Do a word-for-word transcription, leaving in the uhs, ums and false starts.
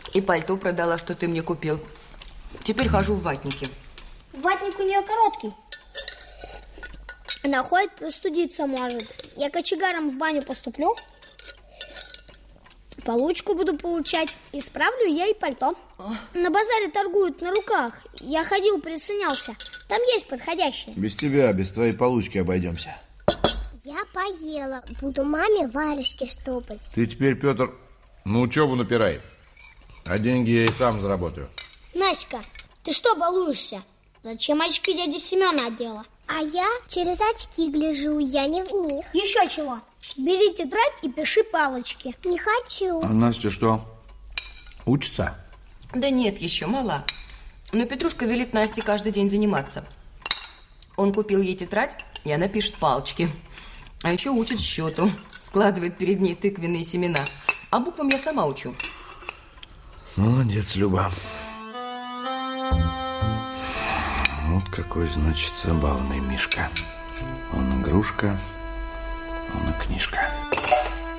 И пальто продала, что ты мне купил. Теперь хожу в ватнике. Ватник у нее короткий. Она ходит, простудиться может. Я кочегаром в баню поступлю, получку буду получать. Исправлю я и пальто. А? На базаре торгуют на руках. Я ходил, приценялся. Там есть подходящие. Без тебя, без твоей получки обойдемся. Я поела. Буду маме варежки штопать. Ты теперь, Петр, на учебу напирай. А деньги я и сам заработаю. Наська, ты что балуешься? Зачем очки дяди Семена одела? А я через очки гляжу, я не в них. Еще чего? Бери тетрадь и пиши палочки. Не хочу. А Настя что, учится? Да нет, еще мала. Но Петрушка велит Насте каждый день заниматься. Он купил ей тетрадь, и она пишет палочки. А еще учит счету. Складывает перед ней тыквенные семена. А буквам я сама учу. Молодец, Люба. Вот какой, значит, забавный Мишка. Он игрушка, он и книжка.